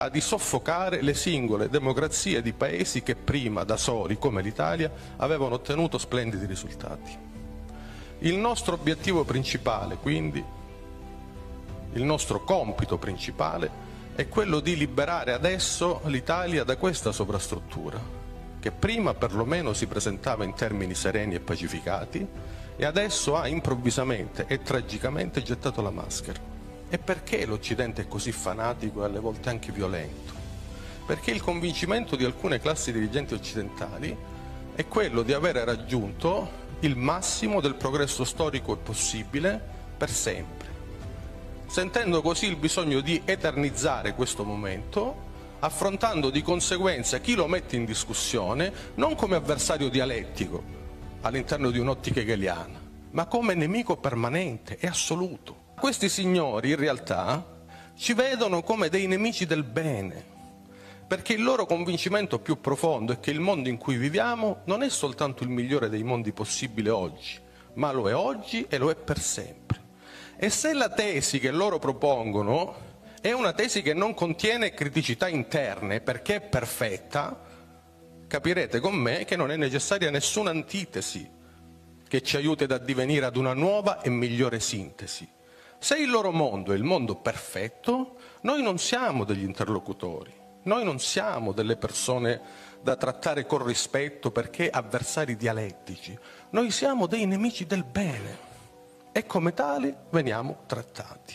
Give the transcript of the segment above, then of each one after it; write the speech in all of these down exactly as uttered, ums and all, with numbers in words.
di soffocare le singole democrazie di paesi che prima, da soli, come l'Italia, avevano ottenuto splendidi risultati. Il nostro obiettivo principale, quindi, il nostro compito principale, è quello di liberare adesso l'Italia da questa sovrastruttura, che prima perlomeno si presentava in termini sereni e pacificati, e adesso ha improvvisamente e tragicamente gettato la maschera. E perché l'Occidente è così fanatico e alle volte anche violento? Perché il convincimento di alcune classi dirigenti occidentali è quello di aver raggiunto il massimo del progresso storico possibile per sempre, sentendo così il bisogno di eternizzare questo momento, affrontando di conseguenza chi lo mette in discussione non come avversario dialettico all'interno di un'ottica hegeliana, ma come nemico permanente e assoluto. Questi signori in realtà ci vedono come dei nemici del bene, perché il loro convincimento più profondo è che il mondo in cui viviamo non è soltanto il migliore dei mondi possibili oggi, ma lo è oggi e lo è per sempre. E se la tesi che loro propongono è una tesi che non contiene criticità interne perché è perfetta, capirete con me che non è necessaria nessuna antitesi che ci aiuti ad addivenire ad una nuova e migliore sintesi. Se il loro mondo è il mondo perfetto, noi non siamo degli interlocutori, noi non siamo delle persone da trattare con rispetto perché avversari dialettici, noi siamo dei nemici del bene e come tali veniamo trattati.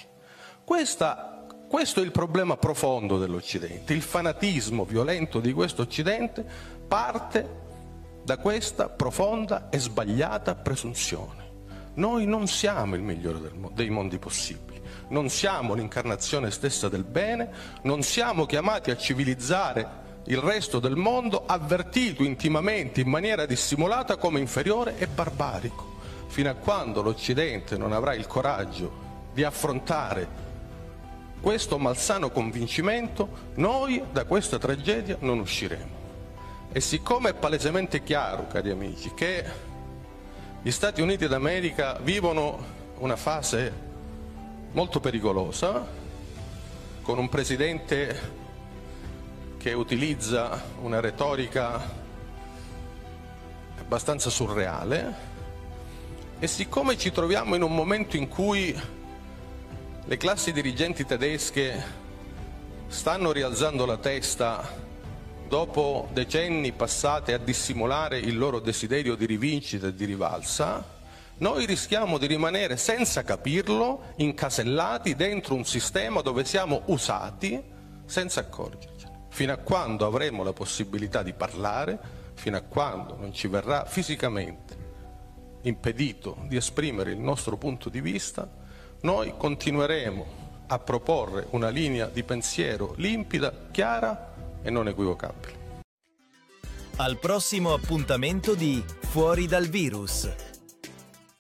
Questa, questo è il problema profondo dell'Occidente, il fanatismo violento di questo Occidente parte da questa profonda e sbagliata presunzione. Noi non siamo il migliore del mo- dei mondi possibili, non siamo l'incarnazione stessa del bene, non siamo chiamati a civilizzare il resto del mondo avvertito intimamente in maniera dissimulata come inferiore e barbarico, fino a quando l'Occidente non avrà il coraggio di affrontare questo malsano convincimento, noi da questa tragedia non usciremo. E siccome è palesemente chiaro, cari amici, che gli Stati Uniti d'America vivono una fase molto pericolosa, con un presidente che utilizza una retorica abbastanza surreale, e siccome ci troviamo in un momento in cui le classi dirigenti tedesche stanno rialzando la testa dopo decenni passati a dissimulare il loro desiderio di rivincita e di rivalsa, noi rischiamo di rimanere senza capirlo, incasellati dentro un sistema dove siamo usati senza accorgercene. Fino a quando avremo la possibilità di parlare, fino a quando non ci verrà fisicamente impedito di esprimere il nostro punto di vista, noi continueremo a proporre una linea di pensiero limpida, chiara e non equivocabile. Al prossimo appuntamento di Fuori dal virus.